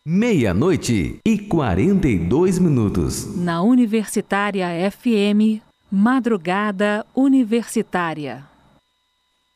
Meia-noite e 42 minutos. Na Universitária FM, Madrugada Universitária.